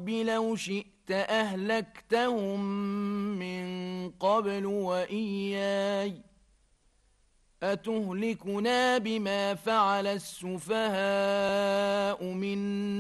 رب لو شئت أهلكتهم من قبل وإياي أتهلكنا بما فعل السفهاء منا